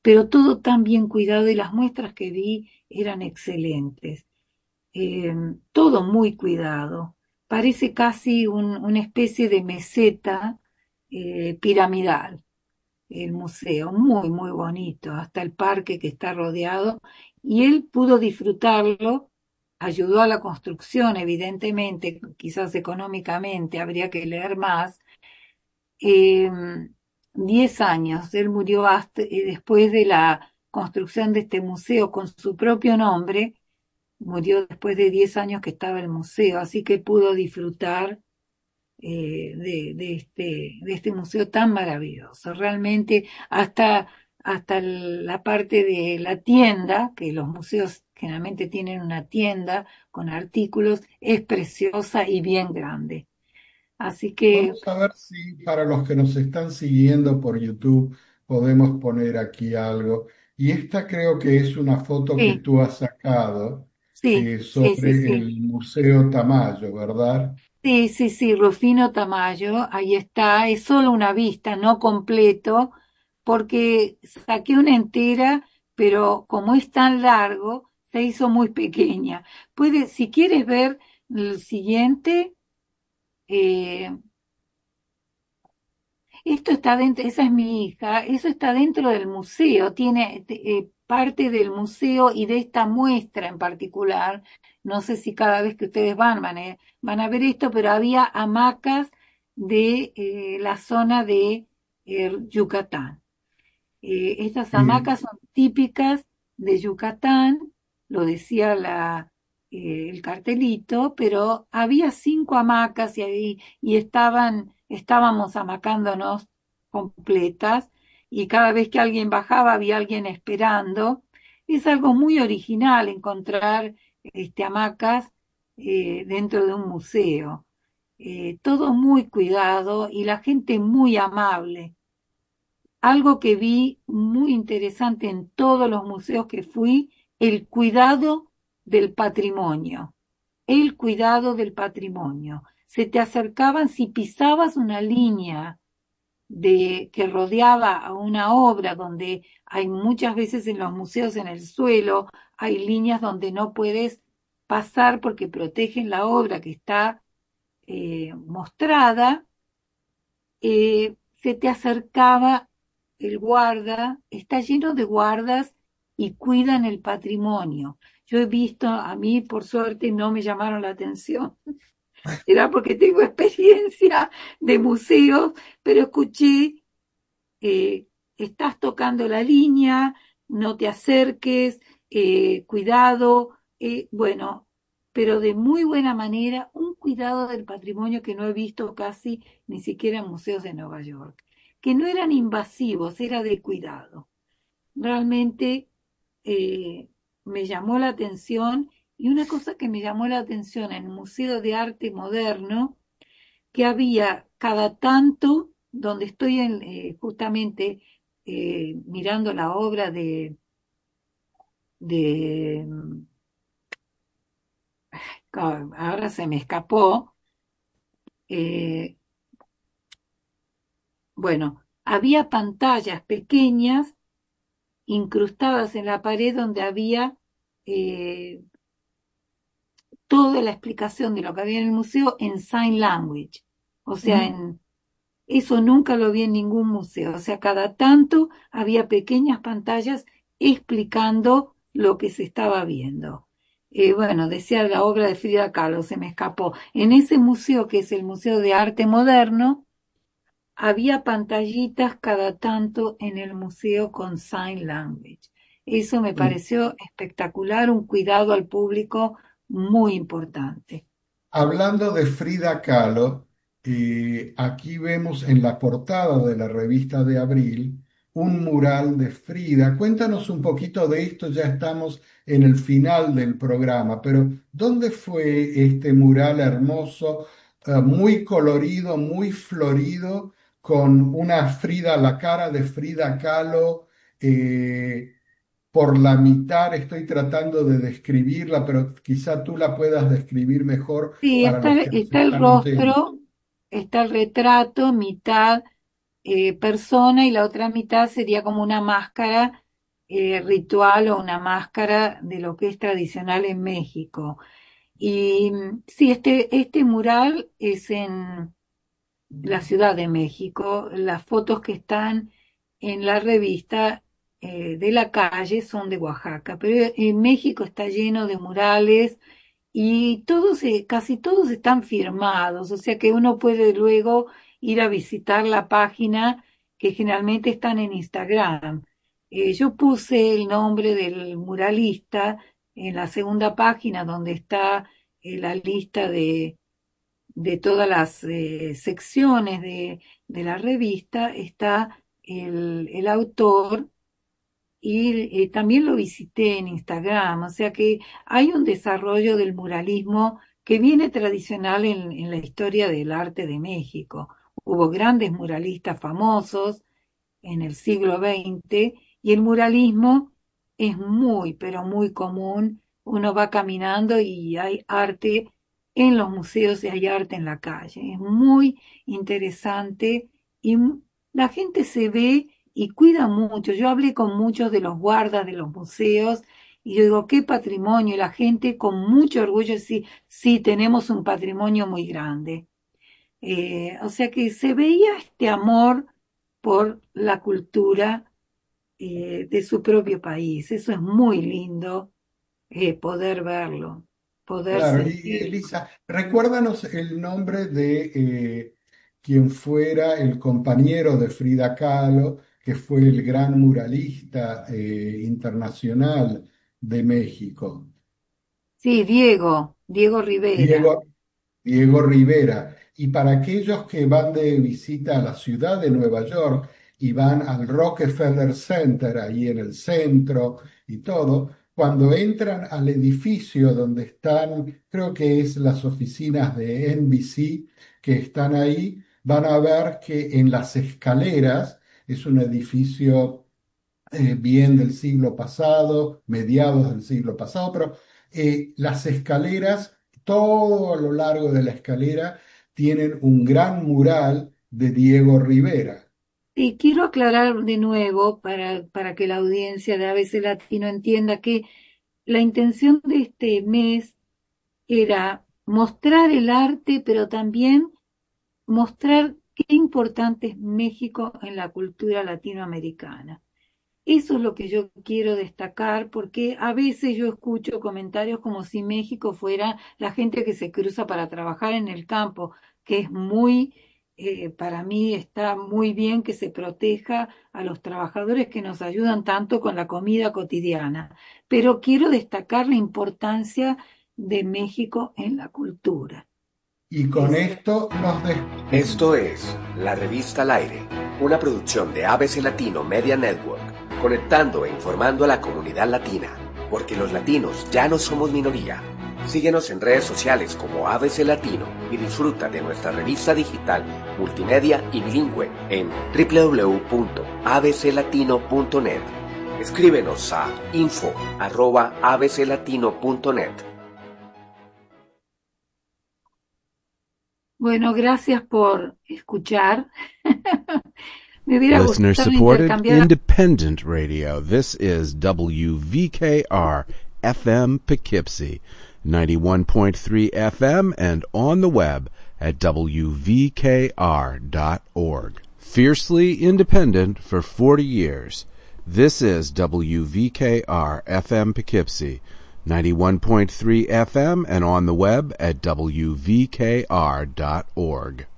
pero todo tan bien cuidado y las muestras que vi eran excelentes. Todo muy cuidado. Parece casi una especie de meseta piramidal, el museo, muy, muy bonito, hasta el parque que está rodeado, y él pudo disfrutarlo, ayudó a la construcción, evidentemente, quizás económicamente, habría que leer más. eh, 10 años, él murió después de la construcción de este museo con su propio nombre, murió después de 10 años que estaba el museo, así que pudo disfrutar de este museo tan maravilloso. Realmente hasta la parte de la tienda, que los museos generalmente tienen una tienda con artículos, es preciosa y bien grande. Así que Vamos a ver si para los que nos están siguiendo por YouTube podemos poner aquí algo. Y esta creo que es una foto que sí, tú has sacado sí, sobre sí. el Museo Tamayo, ¿verdad? Sí, sí, sí, Rufino Tamayo, ahí está, es solo una vista, no completo, porque saqué una entera, pero como es tan largo, se hizo muy pequeña. Puedes, si quieres ver el siguiente, eh, esto está dentro, esa es mi hija, eso está dentro del museo, tiene parte del museo y de esta muestra en particular. No sé si cada vez que ustedes van a ver esto, pero había hamacas de la zona de Yucatán. Estas Y, hamacas son típicas de Yucatán, lo decía el cartelito, pero había 5 hamacas y estábamos hamacándonos completas y cada vez que alguien bajaba había alguien esperando. Es algo muy original encontrar hamacas dentro de un museo. Todo muy cuidado y la gente muy amable. Algo que vi muy interesante en todos los museos que fui, el cuidado del patrimonio. El cuidado del patrimonio. Se te acercaban si pisabas una línea que rodeaba a una obra donde hay muchas veces en los museos en el suelo, hay líneas donde no puedes pasar porque protegen la obra que está mostrada. Se te acercaba el guarda, está lleno de guardas y cuidan el patrimonio. Yo he visto, a mí por suerte no me llamaron la atención, era porque tengo experiencia de museos, pero escuché, eh, estás tocando la línea, no te acerques, cuidado, bueno, pero de muy buena manera, un cuidado del patrimonio que no he visto casi ni siquiera en museos de Nueva York, que no eran invasivos, era de cuidado. Realmente me llamó la atención y una cosa que me llamó la atención en el Museo de Arte Moderno, que había cada tanto, donde estoy justamente mirando la obra de, ahora se me escapó, eh, bueno, había pantallas pequeñas incrustadas en la pared donde había eh, toda la explicación de lo que había en el museo en sign language, o sea, eso nunca lo vi en ningún museo. O sea, cada tanto había pequeñas pantallas explicando lo que se estaba viendo. Bueno, decía la obra de Frida Kahlo, se me escapó. En ese museo, que es el Museo de Arte Moderno, había pantallitas cada tanto en el museo con Sign Language. Eso me y pareció espectacular, un cuidado al público muy importante. hablando de Frida Kahlo, aquí vemos en la portada de la revista de Abril un mural de Frida. Cuéntanos un poquito de esto, ya estamos en el final del programa, pero ¿dónde fue este mural hermoso, muy colorido, muy florido, con una Frida, la cara de Frida Kahlo? Por la mitad estoy tratando de describirla, pero quizá tú la puedas describir mejor Sí, para los que nos está el están oyendo. rostro, está el retrato, mitad persona y la otra mitad sería como una máscara ritual o una máscara de lo que es tradicional en México. Y sí, este mural es en la Ciudad de México. Las fotos que están en la revista de la calle son de Oaxaca, pero en México está lleno de murales y todos, casi todos están firmados, o sea que uno puede luego ir a visitar la página que generalmente están en Instagram. Yo puse el nombre del muralista en la segunda página donde está la lista de todas las secciones de la revista, está el autor y también lo visité en Instagram, o sea que hay un desarrollo del muralismo que viene tradicional en la historia del arte de México. Hubo grandes muralistas famosos en el siglo XX y el muralismo es muy, pero muy común. Uno va caminando y hay arte en los museos y hay arte en la calle. Es muy interesante y la gente se ve y cuida mucho. Yo hablé con muchos de los guardas de los museos y yo digo, qué patrimonio. Y la gente con mucho orgullo, sí, sí, tenemos un patrimonio muy grande. O sea que se veía este amor por la cultura de su propio país. Eso es muy lindo poder verlo, poder Claro, y sentir. Elisa, recuérdanos el nombre de quien fuera el compañero de Frida Kahlo, que fue el gran muralista internacional de México. Sí, Diego Rivera. Diego, Diego Rivera. Y para aquellos que van de visita a la ciudad de Nueva York y van al Rockefeller Center, ahí en el centro y todo, cuando entran al edificio donde están, creo que es las oficinas de NBC que están ahí, van a ver que en las escaleras, es un edificio bien del siglo pasado, mediados del siglo pasado, pero las escaleras, todo a lo largo de la escalera, tienen un gran mural de Diego Rivera. Y quiero aclarar de nuevo para que la audiencia de ABC Latino entienda que la intención de este mes era mostrar el arte, pero también mostrar qué importante es México en la cultura latinoamericana. Eso es lo que yo quiero destacar porque a veces yo escucho comentarios como si México fuera la gente que se cruza para trabajar en el campo, que es muy, para mí está muy bien que se proteja a los trabajadores que nos ayudan tanto con la comida cotidiana. Pero quiero destacar la importancia de México en la cultura. Y con Es, esto nos despedimos. Esto es La Revista al Aire, una producción de ABC Latino Media Network, conectando e informando a la comunidad latina, porque los latinos ya no somos minoría. Síguenos en redes sociales como ABC Latino y disfruta de nuestra revista digital, multimedia y bilingüe en www.abclatino.net. Escríbenos a info@abclatino.net. bueno, gracias por escuchar. Me hubiera Listener gustado supported, intercambiar. independent radio. This is WVKR FM Poughkeepsie, 91.3 FM, and on the web at WVKR.org. Fiercely independent for 40 years. This is WVKR FM Poughkeepsie, 91.3 FM, and on the web at WVKR.org.